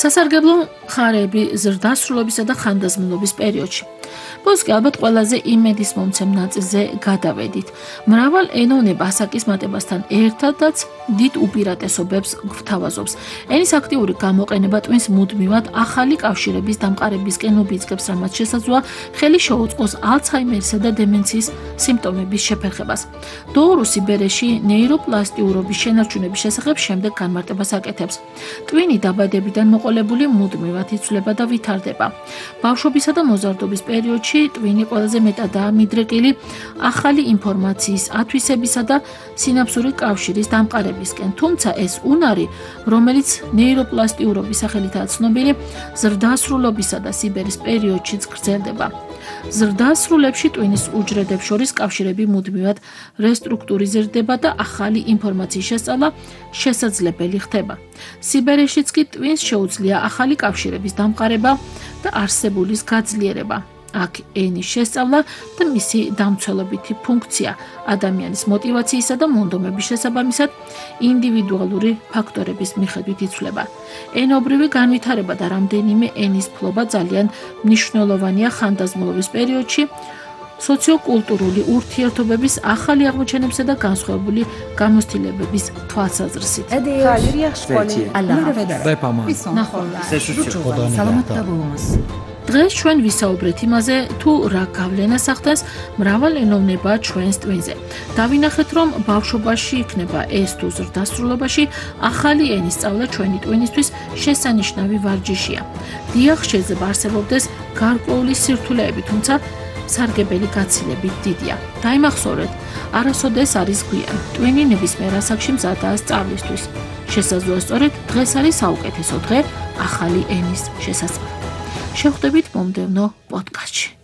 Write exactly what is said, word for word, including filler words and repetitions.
სასარგებლო მხარეები ზრდასრულობისა და ხანდაზმულობის პერიოდში. Ბოლოს კი ალბათ ყველაზე იმედისმომცემ ნაწილზე გადავედით. მრავალ ენოვნება ასაკის მატებასთან ერთადაც დიდ უპირატესობებს გვთავაზობს. ენის აქტიური გამოყენება ტვინს მუდმივად ახალი კავშირების დამყარებისკენ უბიძგებს, რამაც შესაძლოა ხელი შეუწყოს ალცჰაიმერისა და დემენციის სიმპტომების შეფერხებას. დოურუ სიბერეში ნეიროპლასტიურობის შენარჩუნების შესახებ შემდეგ განმარტებას აკეთებს. ტვინი დაბადებიდან მოყოლებული მუდმივად იცვლება და ვითარდება. ბავშვობისა და მოზარდობის პერიოდში ტვინი ყველაზე მეტადაა მიდრეკილი ახალი ინფორმაციის ათვისებისა და სინაფსური კავშირის დამყარებისკენ. თუმცა ეს უნარი, რომელიც ნეიროპლასტიურობის სახელითაა ცნობილი, ზრდასრულობისა და სიბერის პერიოდშიც გრძელდება. ზრდასრულებში ტვინის უჯრედებს შორის კავშირები მუდმივად რესტრუქტურიზირდება და ახალი ინფორმაციის შესწავლა შესაძლებელი ხდება. სიბერეშიც კი ტვინს შეუძლია ახალი კავშირების დამყარება და არსებულის გაძლიერება. აქ ენის შესწავლა და მისი დამცველობითი ფუნქცია ადამიანის მოტივაციისა და მონდომების შესაბამისად ინდივიდუალური ფაქტორების მიხედვით იცვლება. ენობრივი განვითარება და რამდენიმე ენის ფლობა ძალიან მნიშვნელოვანია ხანდაზმულობის პერიოდში, სოციოკულტურული ურთიერთობების ახალი აღმოჩენებისა და განსხვავებული გამოცდილებების თვალსაზრისით. დღეს ჩვენ ვისაუბრეთ იმაზე, თუ რა გავლენას ახდენს მრავალ ენოვნება ჩვენს ტვინზე. დავინახეთ, რომ ბავშვობაში იქნება ეს თუ ზრდასრულობაში ახალი ენის სწავლა ჩვენი ტვინისთვის შესანიშნავი ვარჯიშია. დიახ, შეიძლება არსებობდეს გარკვეული სირთულეები, თუმცა სარგებელი გაცილებით დიდია. დაიმახსოვრეთ, არასოდეს არის გვიან. ტვინი ნებისმიერ ასაკში მზადაა სწავლისთვის. შესაძლოა სწორედ დღეს არის საუკეთესო დღე ახალი ენის შესასწავლად. შევხვდებით მომდევნო პოდკასტში.